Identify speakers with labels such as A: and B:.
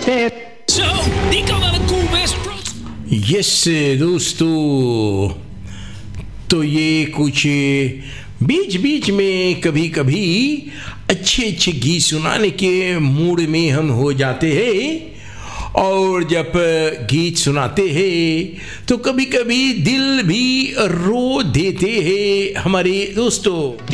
A: Zo, die kan wel een cool best.
B: Yes दोस्तों, तो ये कुछ बीच बीच में कभी कभी अच्छे अच्छे गीत सुनाने के मूड में हम हो जाते हैं, और जब गीत सुनाते हैं तो कभी कभी दिल भी रो देते हैं हमारे दोस्तों।